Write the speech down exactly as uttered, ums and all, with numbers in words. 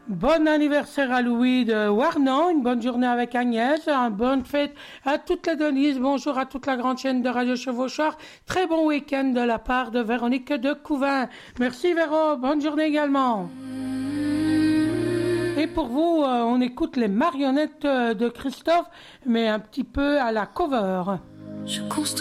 Bon anniversaire à Louis de Warnan, une bonne journée avec Agnès, une bonne fête à toute la Denise, bonjour à toute la grande chaîne de Radio Chevauchard, très bon week-end de la part de Véronique de Couvin. Merci Véro, bonne journée également. Et pour vous, euh, on écoute les marionnettes de Christophe, mais un petit peu à la cover. Je construis